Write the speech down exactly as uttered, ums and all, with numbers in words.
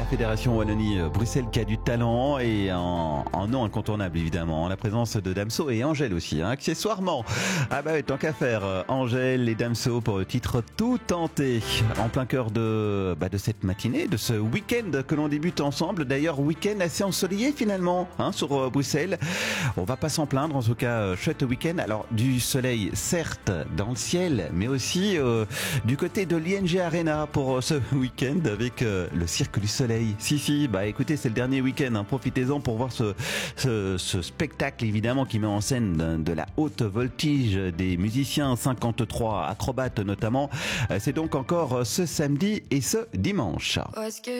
Fédération Wallonie Bruxelles qui a du talent et en, en nom incontournable évidemment, en la présence de Damso et Angèle aussi, hein, accessoirement. Ah bah oui, tant qu'à faire, Angèle et Damso pour le titre Tout tenter, en plein cœur de, bah de cette matinée, de ce week-end que l'on débute ensemble. D'ailleurs, week-end assez ensoleillé finalement, hein, sur euh, Bruxelles. On va pas s'en plaindre, en tout cas, euh, chouette week-end. Alors du soleil certes dans le ciel, mais aussi euh, du côté de l'I N G Arena pour euh, ce week-end avec euh, le Cirque du Soleil. Si si, bah écoutez, c'est le dernier week-end, hein, profitez-en pour voir ce, ce, ce spectacle évidemment qui met en scène de, de la haute voltige, des musiciens cinquante-trois acrobates notamment. Euh, c'est donc encore ce samedi et ce dimanche.